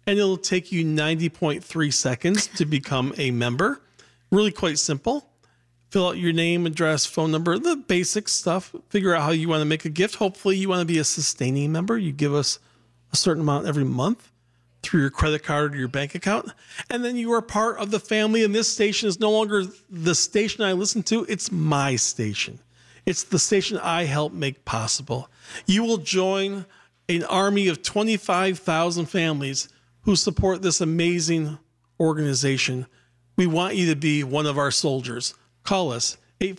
and it'll take you 90.3 seconds to become a member. Really quite simple. Fill out your name, address, phone number, the basic stuff. Figure out how you want to make a gift. Hopefully you want to be a sustaining member. You give us a certain amount every month through your credit card or your bank account. And then you are part of the family. And this station is no longer the station I listen to. It's my station. It's the station I help make possible. You will join an army of 25,000 families who support this amazing organization. We want you to be one of our soldiers. Call us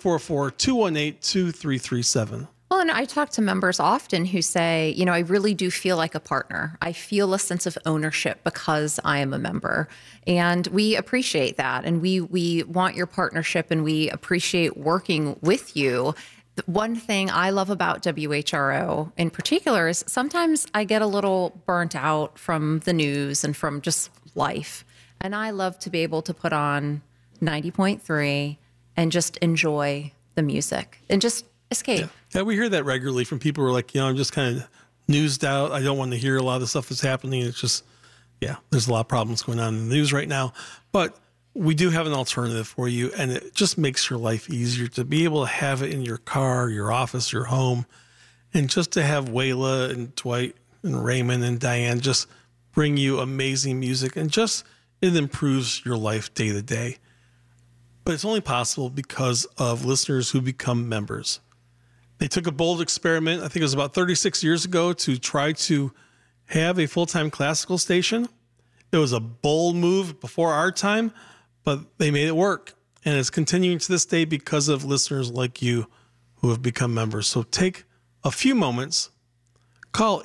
844-218-2337. Well, and I talk to members often who say, I really do feel like a partner. I feel a sense of ownership because I am a member. And we appreciate that. And we want your partnership, and we appreciate working with you. One thing I love about WHRO in particular is sometimes I get a little burnt out from the news and from just life. And I love to be able to put on 90.3 and just enjoy the music and just escape. Yeah, we hear that regularly from people who are like, I'm just kind of newsed out. I don't want to hear a lot of the stuff that's happening. It's just, there's a lot of problems going on in the news right now. But we do have an alternative for you, and it just makes your life easier to be able to have it in your car, your office, your home, and just to have Wayla and Dwight and Raymond and Diane just bring you amazing music, and just it improves your life day to day. But it's only possible because of listeners who become members. They took a bold experiment, I think it was about 36 years ago, to try to have a full-time classical station. It was a bold move before our time, but they made it work. And it's continuing to this day because of listeners like you who have become members. So take a few moments, call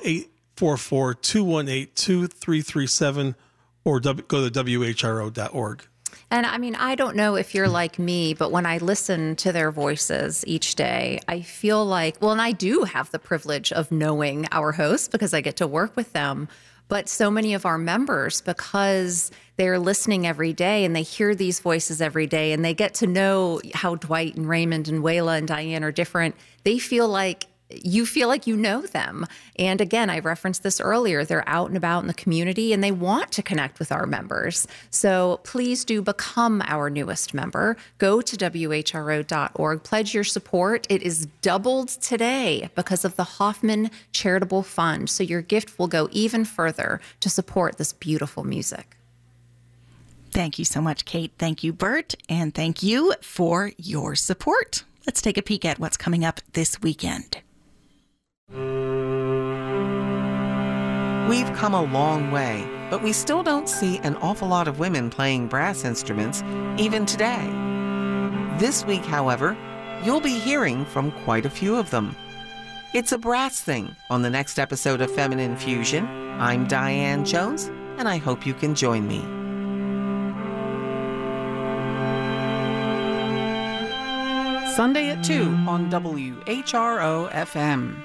844-218-2337, or go to whro.org. And I don't know if you're like me, but when I listen to their voices each day, I feel like, and I do have the privilege of knowing our hosts because I get to work with them. But so many of our members, because they're listening every day and they hear these voices every day and they get to know how Dwight and Raymond and Wayla and Diane are different, they feel like you know them. And again, I referenced this earlier, they're out and about in the community and they want to connect with our members. So please do become our newest member. Go to whro.org, pledge your support. It is doubled today because of the Hoffman Charitable Fund. So your gift will go even further to support this beautiful music. Thank you so much, Kate. Thank you, Bert. And thank you for your support. Let's take a peek at what's coming up this weekend. We've come a long way, but we still don't see an awful lot of women playing brass instruments, even today. This week, however, you'll be hearing from quite a few of them. It's a brass thing on the next episode of Feminine Fusion. I'm Diane Jones, and I hope you can join me. Sunday at 2 on WHRO-FM.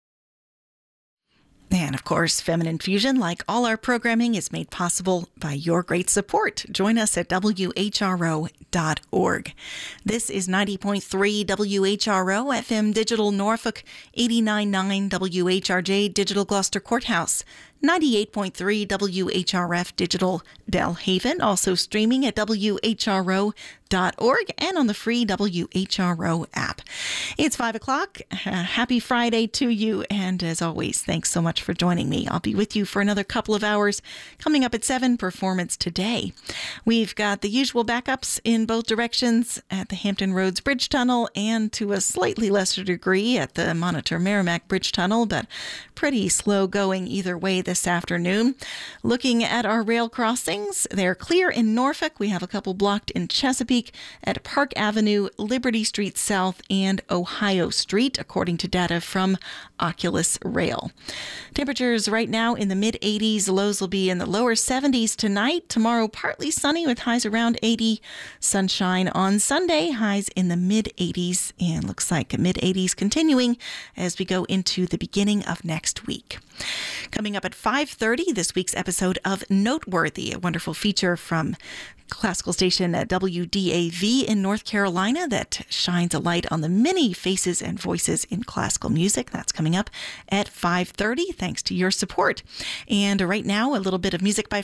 And of course, Feminine Fusion, like all our programming, is made possible by your great support. Join us at WHRO.org. This is 90.3 WHRO FM Digital Norfolk, 89.9 WHRJ Digital Gloucester Courthouse, 98.3 WHRF Digital Delhaven, also streaming at WHRO.org and on the free WHRO app. It's 5 o'clock. Happy Friday to you. And as always, thanks so much for joining me. I'll be with you for another couple of hours. Coming up at 7, Performance Today. We've got the usual backups in both directions at the Hampton Roads Bridge Tunnel and to a slightly lesser degree at the Monitor Merrimack Bridge Tunnel, but pretty slow going either way this afternoon. Looking at our rail crossings, they're clear in Norfolk. We have a couple blocked in Chesapeake at Park Avenue, Liberty Street South, and Ohio Street, according to data from Oculus Rail. Temperatures right now in the mid-80s. Lows will be in the lower 70s tonight. Tomorrow, partly sunny with highs around 80. Sunshine on Sunday, highs in the mid-80s, and looks like mid-80s continuing as we go into the beginning of next week. Coming up at 5:30, this week's episode of Noteworthy, a wonderful feature from classical station at WDAV in North Carolina that shines a light on the many faces and voices in classical music. That's coming up at 5:30, thanks to your support. And right now, a little bit of music by